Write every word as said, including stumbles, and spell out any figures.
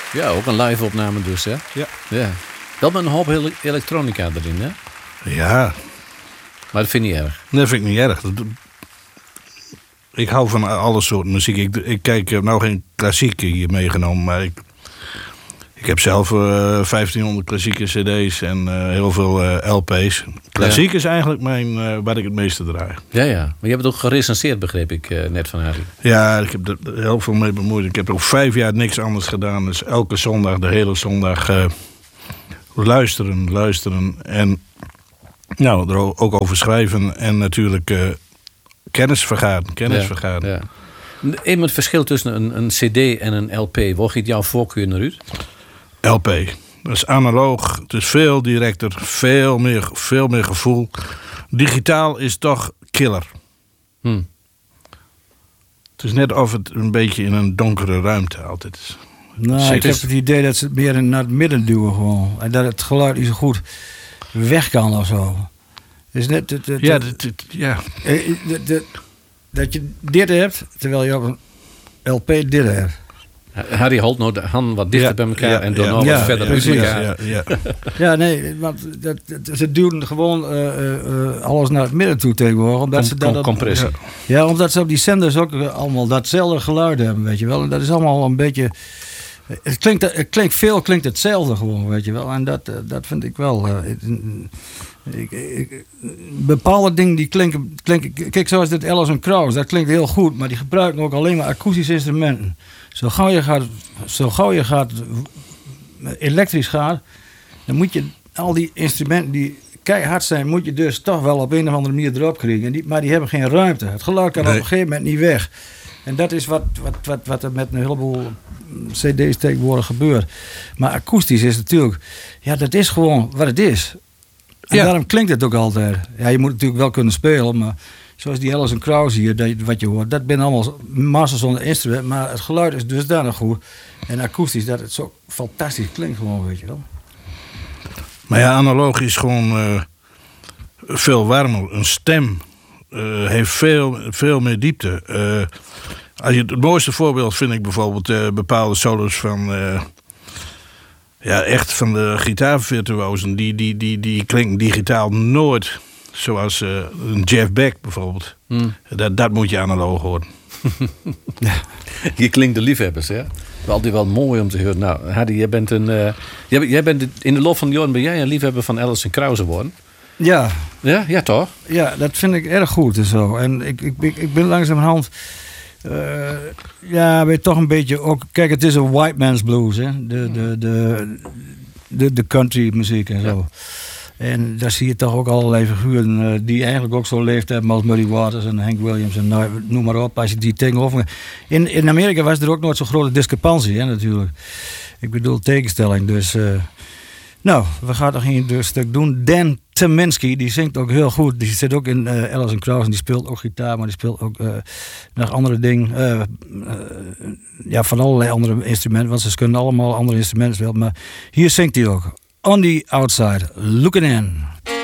Ja, ook een live opname dus, hè? Ja. Ja. Wel met een hoop ele- elektronica erin, hè? Ja. Maar dat vind je niet erg? Dat vind ik niet erg. Dat, ik hou van alle soorten muziek. Ik, ik kijk, ik heb nou geen klassieke hier meegenomen, maar ik, ik heb zelf uh, vijftienhonderd klassieke cd's en uh, heel veel uh, L P's. Klassiek ja. is eigenlijk mijn, uh, waar ik het meeste draai. Ja, ja. Maar je hebt het ook gerecenseerd, begreep ik uh, net van Harry. Ja, ik heb er heel veel mee bemoeid. Ik heb er ook vijf jaar niks anders gedaan. Dus elke zondag, de hele zondag, uh, luisteren, luisteren. En nou, er ook over schrijven en natuurlijk uh, kennis vergaren. Kennis ja, vergaren. Ja. Even het verschil tussen een, een cd en een L P. Waar giet jouw voorkeur naar uit? L P. Dat is analoog. Het is veel directer. Veel meer, veel meer gevoel. Digitaal is toch killer. Hmm. Het is net of het een beetje in een donkere ruimte altijd is. Nou, Zeker. ik heb het idee dat ze het meer naar het midden duwen gewoon. En dat het geluid niet zo goed weg kan of zo. Dus net, het, het, ja, het, het, ja. Het, het, het, dat je dit hebt, terwijl je op een L P dit hebt. Harry houdt nou de hand wat dichter ja, bij elkaar ja, en dan ja, nog ja, wat verder ja, uit elkaar. Ja, ja, ja. ja, nee, want dat, dat, ze duwen gewoon uh, uh, alles naar het midden toe tegenwoordig. Omdat Com, ze dat com, compressie. Ja. ja, omdat ze op die zenders ook allemaal datzelfde geluid hebben, weet je wel. En dat is allemaal een beetje... Het klinkt, het klinkt veel, klinkt hetzelfde gewoon, weet je wel. En dat, dat vind ik wel... Uh, ik, ik, bepaalde dingen die klinken, klinken... Kijk, zoals dit Alison Krauss, dat klinkt heel goed. Maar die gebruiken ook alleen maar akoestische instrumenten. Zo gauw je gaat, zo gauw je gaat elektrisch gaat... dan moet je al die instrumenten die keihard zijn... moet je dus toch wel op een of andere manier erop krijgen. En die, maar die hebben geen ruimte. Het geluid kan nee. op een gegeven moment niet weg. En dat is wat, wat, wat, wat er met een heleboel cd's tegenwoordig gebeurt. Maar akoestisch is natuurlijk... Ja, dat is gewoon wat het is. En ja. daarom klinkt het ook altijd. Ja, je moet natuurlijk wel kunnen spelen, maar... Zoals die Alison Krauss hier, dat, wat je hoort... dat zijn allemaal masters zonder instrument... maar het geluid is dusdanig goed. En akoestisch, dat het zo fantastisch klinkt gewoon, weet je wel. Maar ja, analoog is gewoon uh, veel warmer. Een stem uh, heeft veel, veel meer diepte. Uh, als je, het mooiste voorbeeld vind ik bijvoorbeeld... Uh, bepaalde solos van... Uh, ja, echt van de gitaarvirtuosen. Die, die, die, die klinken digitaal nooit... Zoals uh, een Jeff Beck bijvoorbeeld. Hmm. Dat, dat moet je analoog horen. Ja. Je klinkt de liefhebbers, hè? Wel altijd wel mooi om te horen. Nou, Hardy, jij bent een. Uh, jij, jij bent in de loop van de jaren ben jij een liefhebber van Alison Krauss geworden. Ja. Ja, ja toch? Ja, dat vind ik erg goed en zo. En ik, ik, ik, ik ben langzamerhand. Uh, ja, weet toch een beetje ook. Kijk, het is een white man's blues, hè? De, de, de, de, de country muziek en zo. Ja. En daar zie je toch ook allerlei figuren uh, die eigenlijk ook zo'n leeftijd hebben als Muddy Waters en Hank Williams en nou, noem maar op. Als je die tegenover... In, in Amerika was er ook nooit zo'n grote discrepantie, hè, natuurlijk. Ik bedoel tegenstelling, dus... Uh, nou, we gaan toch een dus stuk doen. Dan Tyminski, die zingt ook heel goed. Die zit ook in uh, Alison Krauss en die speelt ook gitaar, maar die speelt ook uh, nog andere dingen. Uh, uh, ja, van allerlei andere instrumenten, want ze kunnen allemaal andere instrumenten spelen. Maar hier zingt hij ook. On the outside, looking in.